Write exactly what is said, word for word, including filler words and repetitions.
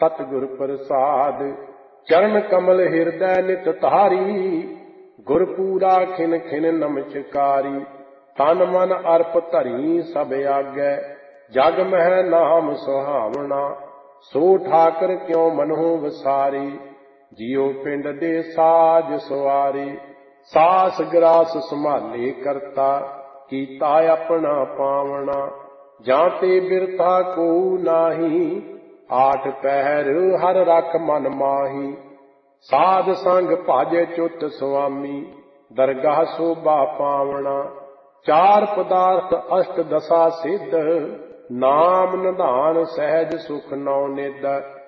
सतगुर प्रसाद चरण कमल हृदय नित तारी। गुरपूरा खिन खिन नमस्कारी तन मन अर्प धरी सब आगे। जग मह नाम सुहावना सो ठाकर क्यों मनहु वसारी। जियो पिंड दे साज सवारी सास ग्रास संभाले करता। कीता अपना पावना जाते बिरथा को नाही। आठ पहर हर रख मन माही साध संग भाजे चुत स्वामी। दरगाह शोभा पावना चार पदार्थ अष्ट दशा सिद्ध। नाम निधान सहज सुख नौ निध।